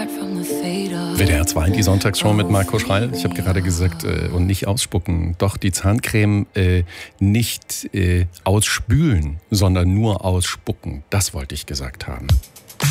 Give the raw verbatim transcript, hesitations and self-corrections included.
W D R zwei, die Sonntagsshow mit Marco Schreil. Ich habe gerade gesagt, äh, und nicht ausspucken. Doch die Zahncreme äh, nicht äh, ausspülen, sondern nur ausspucken. Das wollte ich gesagt haben.